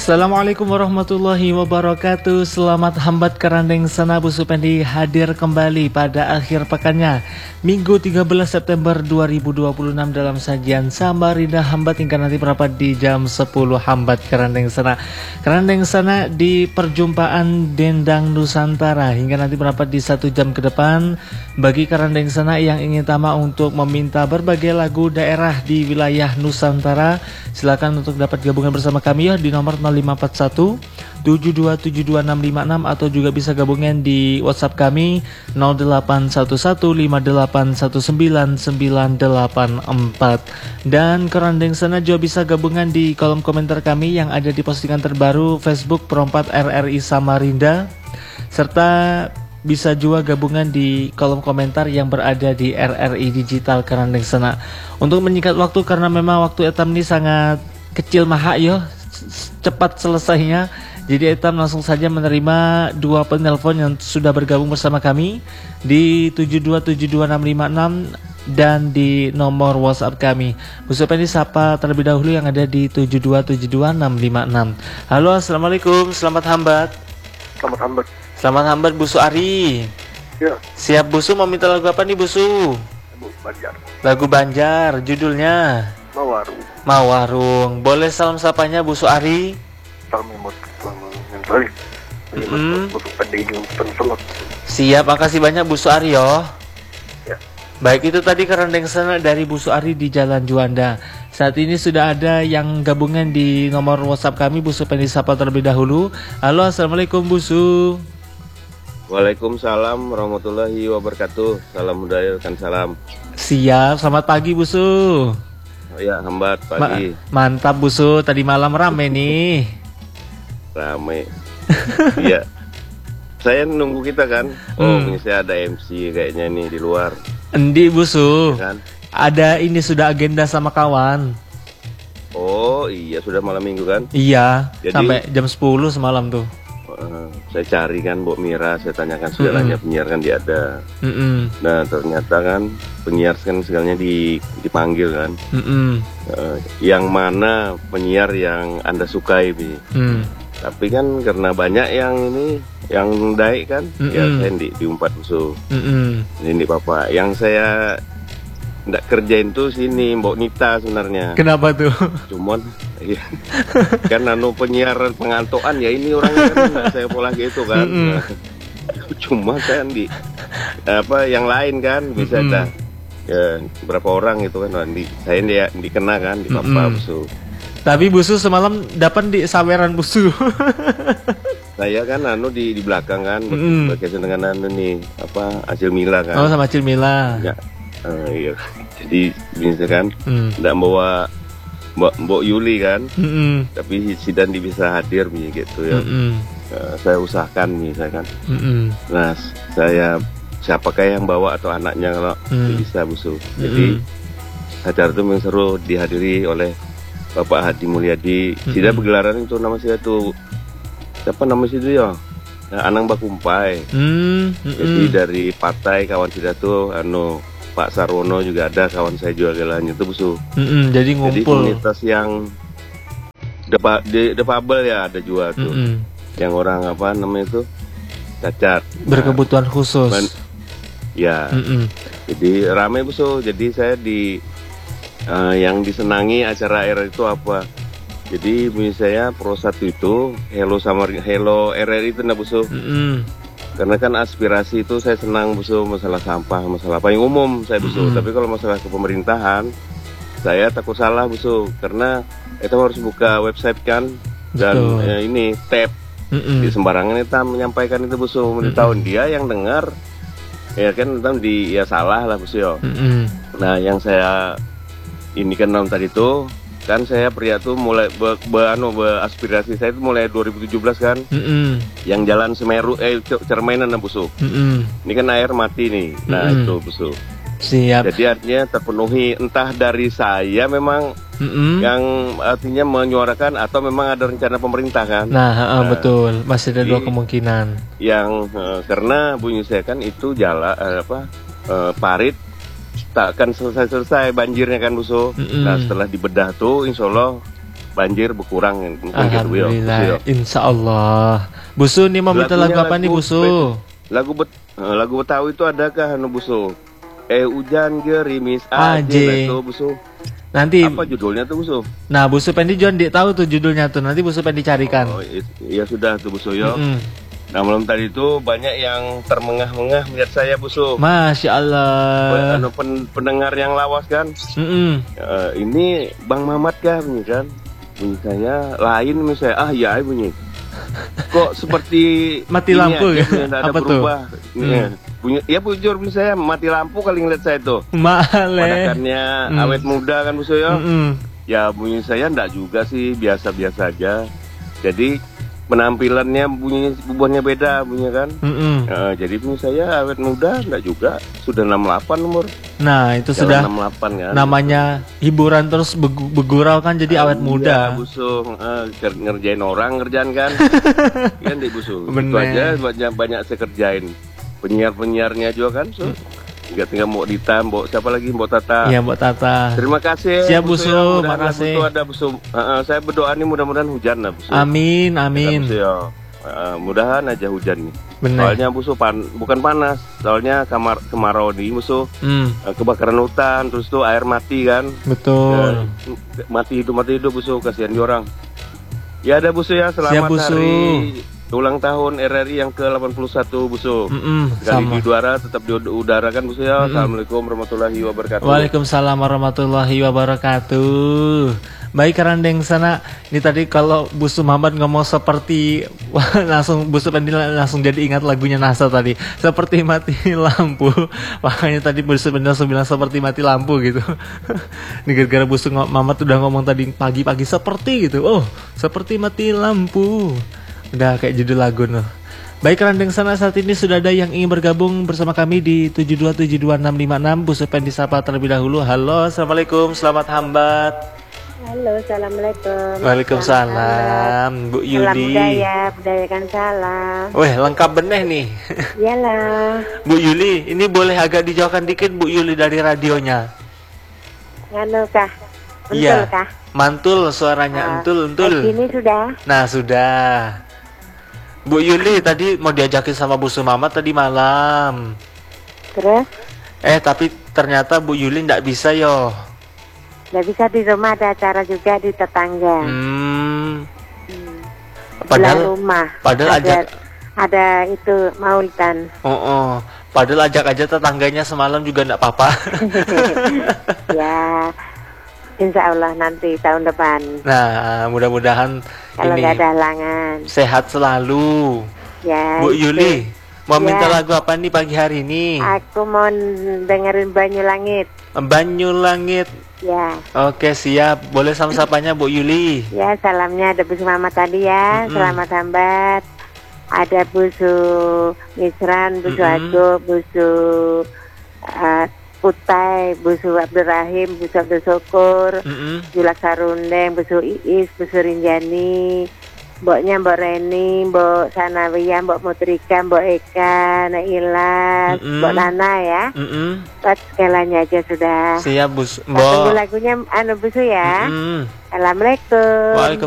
Assalamualaikum warahmatullahi wabarakatuh. Selamat hambat kerandeng sana Bu Supendi hadir kembali pada akhir pekannya Minggu 13 September 2026 dalam sajian Samarinda Hambat hingga nanti berapa di jam 10 hambat kerandeng sana. Kerandeng sana di perjumpaan Dendang Nusantara hingga nanti berapa di 1 jam ke depan. Bagi kerandeng sana yang ingin tamak untuk meminta berbagai lagu daerah di wilayah Nusantara, silakan untuk dapat gabungan bersama kami ya di nomor 0541 72722656 atau juga bisa gabungan di WhatsApp kami 0811581994. Dan kerandeng sana juga bisa gabungan di kolom komentar kami yang ada di postingan terbaru Facebook Perompat RRI Samarinda, serta bisa juga gabungan di kolom komentar yang berada di RRI Digital Kerandeng sana. Untuk menyingkat waktu karena memang waktu etam ini sangat kecil mahak yo, cepat selesainya. Jadi etam langsung saja menerima 2 penelpon yang sudah bergabung bersama kami di 72722656 dan di nomor WhatsApp kami. Bu Supendi sapa terlebih dahulu yang ada di 72722656. Halo, assalamualaikum, selamat hambat. Selamat hambat. Selamat hambat Bu Suari. Ya. Siap Bu Su, mau minta lagu apa nih Bu Su? Banjar. Lagu Banjar, judulnya Mawarung. Mawarung. Boleh salam sapanya Bu Suari? Salam yang balik. Untuk pendiding penselot. Siap, makasih banyak Bu Suari yo. Ya. Baik, itu tadi kerandeng sana dari Bu Suari di Jalan Juanda. Saat ini sudah ada yang gabungan di nomor WhatsApp kami. Bu Su pengen disapa terlebih dahulu. Halo, assalamualaikum Bu Su. Waalaikumsalam warahmatullahi wabarakatuh. Salam budaya dan salam. Siap, selamat pagi Bu Su. Oh ya, hambat pagi. Mantap Bu Su, tadi malam rame nih. Rame. Iya. Saya nunggu kita kan. Oh, ini saya ada MC kayaknya nih di luar. Endi Bu Su. Kan? Ada ini sudah agenda sama kawan. Oh iya, sudah malam minggu kan? Iya. Jadi, sampai jam 10 semalam tuh. Saya cari kan Mbok Mira, saya tanyakan segalanya penyiar kan dia ada. Nah ternyata kan penyiar kan segalanya dipanggil kan. Yang mana penyiar yang Anda sukai Bi? Tapi kan karena banyak yang ini yang daik kan, ya saya diumpat musuh. Ini Bapak yang saya nggak kerjain tuh sini Mbok Nita sebenarnya. Kenapa tuh? Cuman iya. Kan penyiar pengantoan ya ini orangnya kan nggak saya pola gitu kan. Nah, cuma saya yang lain kan bisa dah ya, berapa orang itu kan saya dikena kan di Papa Busu. Tapi Busu semalam dapat di saweran Busu. Saya kan di belakang kan berkaitan dengan nih Acil Mila kan. Oh, sama Acil Mila. Ya. Iya. Jadi misalkan nggak bawa Mbok Yuli kan, tapi si Dandi bisa hadir gitu ya. Saya usahakan misalkan. Nah saya siapakah yang bawa atau anaknya kalau bisa Busu. Jadi acara itu memang seru dihadiri oleh Bapak Hadi Mulyadi. Sida pergelaran itu nama saya tuh siapa nama situ ya? Anang Bakumpai. Jadi dari partai kawan Sida tuh Pak Sarwono juga ada, kawan saya juga galanya itu Busu. Jadi ngumpul. Jadi komunitas yang defabel ya ada juga tuh. Yang orang cacat. Berkebutuhan khusus. Ya. Jadi ramai Busu. Jadi saya yang disenangi acara era itu apa? Jadi saya Pro 1 itu Hello RRI itu Busu. Karena kan aspirasi itu saya senang Busu, masalah sampah, masalah apa yang umum saya Busu. Tapi kalau masalah kepemerintahan saya takut salah Busu, karena kita harus buka website kan dan ini tab di sembarangan kita menyampaikan itu Busu. Tahun dia yang dengar ya kan ya salah lah Busu yo. Nah yang saya ini kan tadi tuh kan saya pria tuh mulai beraspirasi saya itu mulai 2017 kan. Yang jalan Semeru Cermenan Busu. Ini kan air mati nih. Nah itu Busu. Siap. Jadi artinya terpenuhi entah dari saya memang yang artinya menyuarakan atau memang ada rencana pemerintah kan. Nah betul, masih ada dua kemungkinan. Yang karena bunyi saya kan itu parit tak akan selesai banjirnya kan Busu. Nah setelah dibedah tuh insya Allah banjir berkurang mungkin gitu ya. Alhamdulillah, insya Allah. Busu nih mau minta lagu apa nih Busu? Lagu Betawi itu adakah Busu? Hujan gerimis aja itu Busu. Nanti apa judulnya tuh Busu? Nah Busu Pendi John tahu tuh judulnya tuh, nanti Busu Pendi carikan. Oh iya sudah tuh Busu yo. Nah malam tadi itu banyak yang termengah-mengah melihat saya Busu. Masya Allah. Pendengar yang lawas kan. Ini Bang Mamat kah bunyi kan? Bunyi saya lain misalnya. Ya bunyi. Kok seperti mati lampu ya? Ada apa berubah. Bunyi, ya bujur saya mati lampu kali ngeliat saya tuh. Padakannya awet muda kan Busu ya. Ya bunyi saya enggak juga sih, biasa-biasa aja. Jadi penampilannya bubuhnya beda bunyinya kan. Jadi bunyi saya awet muda enggak juga, sudah 68 umur. Nah itu sudah 68 kan. Namanya hiburan terus begurau kan, jadi awet muda. Busu ngerjain orang ngerjain kan. Kan di Busu. Itu aja banyak saya kerjain. Penyiarnya juga kan. Tinggal Mbok Dita, siapa lagi, Mbok Tata. Iya Mbok Tata. Terima kasih. Siap Busu, makasih. Ada Busu. Saya berdoa nih mudah-mudahan hujan lah Busu. Amin. Busu, ya. Mudahan aja hujan nih. Bener. Soalnya Busu bukan panas, soalnya kemarau nih Busu. Kebakaran hutan, terus tuh air mati kan. Betul. Mati hidup Busu, kasihan di orang. Ya ada Busu ya, selamat Siap, Busu. hari ulang tahun RRI yang ke-81 Busu. Sekali di udara tetap di udara kan Busu ya. Assalamualaikum warahmatullahi wabarakatuh. Waalaikumsalam warahmatullahi wabarakatuh. Baik Kerandeng sana. Ini tadi kalau Busu Muhammad ngomong seperti langsung Busu Pendi langsung jadi ingat lagunya NASA tadi. Seperti mati lampu. Makanya tadi Busu Pendi langsung bilang seperti mati lampu gitu. Ini gara-gara Busu Muhammad udah ngomong tadi pagi-pagi seperti gitu. Oh, seperti mati lampu. Udah kayak judul lagu noh. Baik Kerandeng sana, saat ini sudah ada yang ingin bergabung bersama kami di 7272656. Busu Pendi sapa terlebih dahulu. Halo, assalamualaikum, selamat hambat. Halo, assalamualaikum. Waalaikumsalam, Bu Yuli. Salam budayakan salam. Weh, lengkap benih nih. Iyalah. Bu Yuli, ini boleh agak dijauhkan dikit Bu Yuli dari radionya. Nganu kah? Entul Iya. kah? Mantul suaranya, entul. Ini sudah. Nah, sudah. Bu Yuli tadi mau diajakin sama Bu Sumamat tadi malam. Terus? Tapi ternyata Bu Yuli nggak bisa yo. Nggak bisa, di rumah ada acara juga di tetangga. Padahal ada itu maulidan. Padahal ajak aja tetangganya semalam juga nggak apa-apa. Ya, insya Allah nanti tahun depan. Nah, mudah-mudahan kalau nggak ada halangan. Sehat selalu. Ya. Bu Yuli, mau minta lagu apa nih pagi hari ini? Aku mau dengerin Banyu Langit. Banyu Langit. Ya. Oke, siap. Boleh sama-sapanya Bu Yuli. Ya, salamnya ada Busu Mama tadi ya. Selamat hambat. Ada Busu Misran, Busu Ago, Busu Kutai, Busu Abdurrahim, Busu Abdul Syukur, Julak Sarundeng, Busu Iis, Busu Rinjani, Mboknya Mbok Reni, Mbok Sanawiyah, Mbok Mutrika, Mbok Eka, Naila, Mbok Nana ya. Buat segalanya aja sudah. Siap Bus. Tunggu lagunya Busu ya. Assalamualaikum.